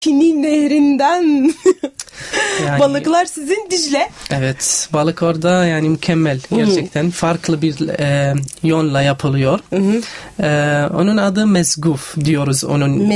Fini Nehri'nden Yani, balıklar sizin Dicle. evet, balık orada yani mükemmel gerçekten. Farklı bir yonla yapılıyor. Onun adı mezguf diyoruz onun